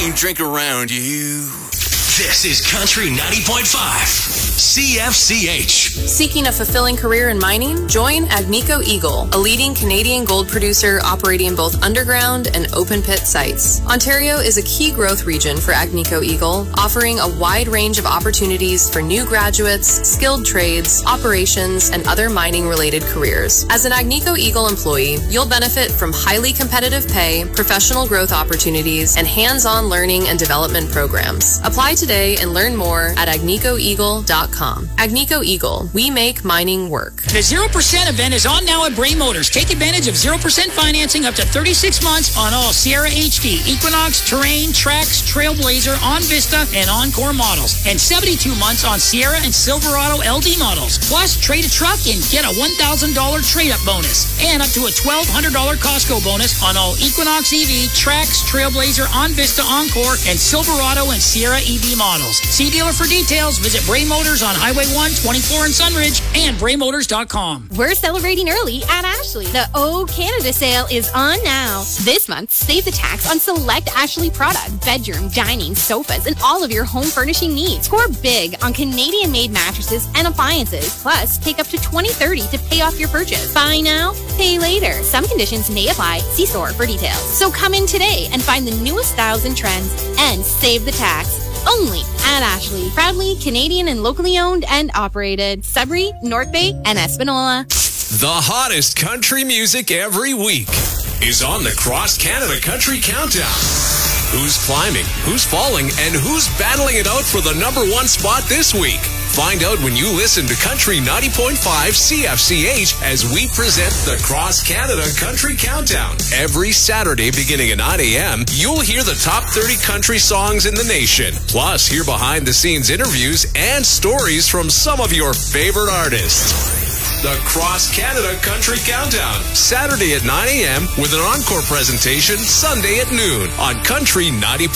Drink around you. This is Country 90.5 CFCH. Seeking a fulfilling career in mining? Join Agnico Eagle, a leading Canadian gold producer operating both underground and open pit sites. Ontario is a key growth region for Agnico Eagle, offering a wide range of opportunities for new graduates, skilled trades, operations, and other mining-related careers. As an Agnico Eagle employee, you'll benefit from highly competitive pay, professional growth opportunities, and hands-on learning and development programs. Apply today and learn more at agnicoeagle.com. Agnico Eagle, we make mining work. The 0% event is on now at Bray Motors. Take advantage of 0% financing up to 36 months on all Sierra HD, Equinox, Terrain, Trax, Trailblazer, OnVista, and Encore models. And 72 months on Sierra and Silverado LD models. Plus, trade a truck and get a $1,000 trade-up bonus. And up to a $1,200 Costco bonus on all Equinox EV, Trax, Trailblazer, OnVista, Encore, and Silverado and Sierra EV models. See dealer for details. Visit Bray Motors on Highway 124 in Sunridge and braymotors.com. We're celebrating early at Ashley. The O Canada sale is on now. This month, save the tax on select Ashley product, bedroom, dining, sofas, and all of your home furnishing needs. Score big on Canadian-made mattresses and appliances. Plus, take up to $20-30 to pay off your purchase. Buy now, pay later. Some conditions may apply. See store for details. So come in today and find the newest styles and trends and save the tax. Only at Ashley. Proudly Canadian and locally owned and operated. Sudbury, North Bay, and Espanola. The hottest country music every week is on the Cross Canada Country Countdown. Who's climbing, who's falling, and who's battling it out for the number one spot this week? Find out when you listen to Country 90.5 CFCH as we present the Cross Canada Country Countdown. Every Saturday beginning at 9 a.m., you'll hear the top 30 country songs in the nation. Plus, hear behind-the-scenes interviews and stories from some of your favorite artists. The Cross Canada Country Countdown, Saturday at 9 a.m. with an encore presentation Sunday at noon on Country 90.5.